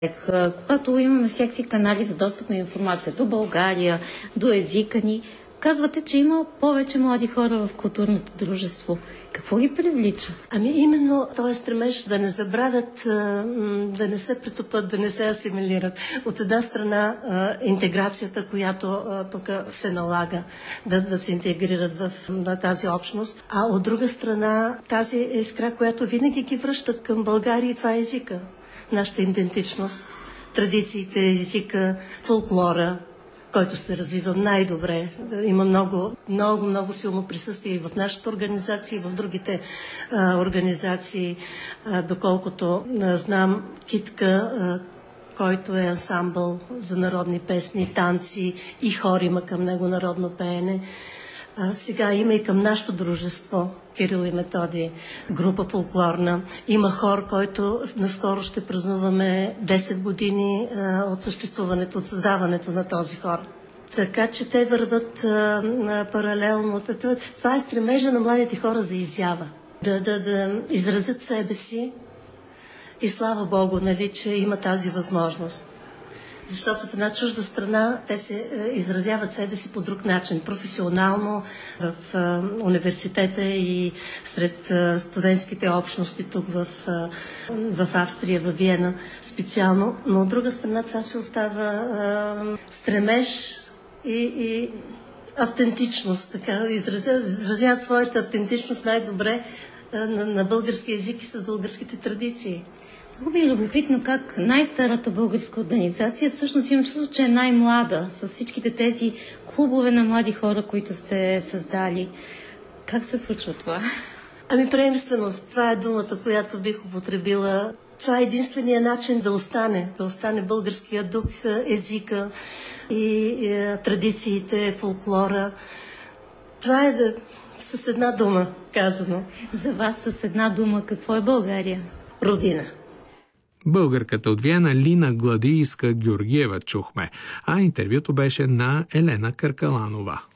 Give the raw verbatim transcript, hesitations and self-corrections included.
Когато имаме всякакви канали за достъп на информация до България, до езика ни, казвате, че има повече млади хора в културното дружество. Какво ги привлича? Ами именно този стремеж да не забравят, да не се претопят, да не се асимилират. От една страна интеграцията, която тук се налага да, да се интегрират в на тази общност, а от друга страна тази искра, която винаги ги връща към България, и това е езика. Нашата идентичност, традициите, езика, фолклора, който се развива най-добре. Има много, много, много силно присъствие и в нашата организация, и в другите а, организации. А, доколкото а, знам, Китка, а, който е ансамбъл за народни песни, танци и хор, има към него народно пеене. А, сега има и към нашето дружество, Кирил и Методий, група фолклорна. Има хор, който наскоро ще празнуваме десет години а, от съществуването, от създаването на този хор. Така че те върват а, паралелно. Това е стремежа на младите хора за изява. Да, да, да изразят себе си и слава Богу, нали, че има тази възможност. Защото в една чужда страна те се изразяват себе си по друг начин, професионално, в а, университета и сред а, студентските общности тук в, а, в Австрия, в Виена специално. Но от друга страна това се остава а, стремеж и, и автентичност. Така, изразяват, изразяват своята автентичност най-добре а, на, на български език и с българските традиции. Много ми е любопитно как най-старата българска организация всъщност имам чувство, че е най-млада с всичките тези клубове на млади хора, които сте създали. Как се случва това? Ами приемственост. Това е думата, която бих употребила. Това е единствения начин да остане, да остане българския дух, езика и, и традициите, фолклора. Това е да, с една дума казано. За вас с една дума какво е България? Родина. Българката от Виена Лина Гладийска-Георгиева чухме, а интервюто беше на Елена Каркаланова.